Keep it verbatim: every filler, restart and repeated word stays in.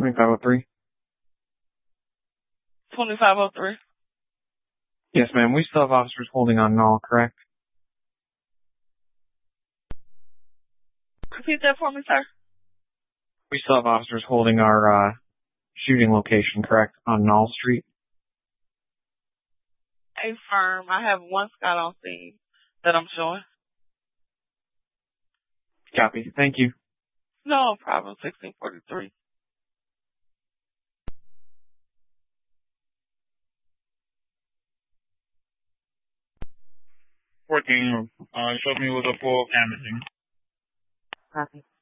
twenty-five oh three. twenty-five oh three. Yes, ma'am. We still have officers holding on Knoll, correct? Repeat that for me, sir. We still have officers holding our uh, shooting location, correct, on Knoll Street? A firm. I have one Scott on scene that I'm showing. Copy. Thank you. No problem. sixteen forty-three. fourteen, uh, showed me with a full canvassing. Copy.